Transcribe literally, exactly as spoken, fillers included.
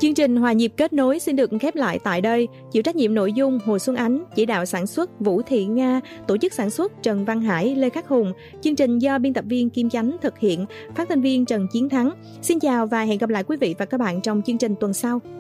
Chương trình Hòa nhịp kết nối xin được khép lại tại đây. Chịu trách nhiệm nội dung Hồ Xuân Ánh, chỉ đạo sản xuất Vũ Thị Nga, tổ chức sản xuất Trần Văn Hải, Lê Khắc Hùng. Chương trình do biên tập viên Kim Chánh thực hiện, phát thanh viên Trần Chiến Thắng. Xin chào và hẹn gặp lại quý vị và các bạn trong chương trình tuần sau.